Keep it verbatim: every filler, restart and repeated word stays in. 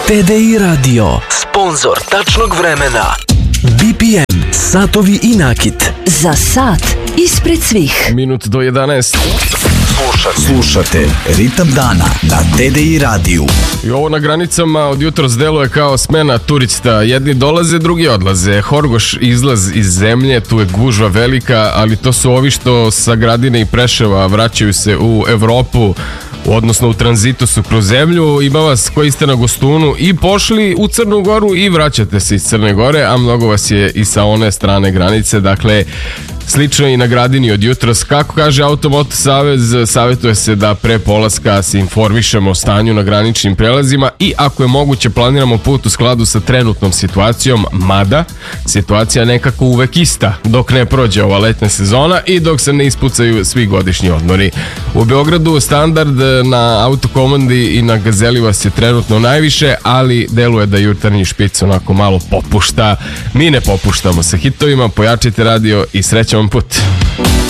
T D I Radio, sponzor tačnog vremena. B P M, satovi i nakit. Za sat ispred svih. Minut do jedanaest. Slušate, slušate Ritam dana na T D I radiju. I ovo na granicama od jutros deluje kao smena turista. Jedni dolaze, drugi odlaze. Horgoš izlaz iz zemlje, tu je gužva velika, ali to su ovi što sa Gradine i Preševa vraćaju se u Evropu, odnosno u tranzitu su kroz zemlju. Ima vas koji ste na gostunu i pošli u Crnu Goru i vraćate se iz Crne Gore, a mnogo vas je i sa one strane granice. Dakle, slično i na Gradini od jutros. Kako kaže Automoto Savez, savjetuje se da pre polaska se informišemo o stanju na graničnim prelazima i ako je moguće planiramo put u skladu sa trenutnom situacijom, mada situacija nekako uvek ista dok ne prođe ova letnja sezona i dok se ne ispucaju svi godišnji odmori. U Beogradu standard na Autokomandi i na Gazeli vas je trenutno najviše, ali deluje da jutarnji špic onako malo popušta. Mi ne popuštamo sa hitovima, pojačajte radio i srećan vam put.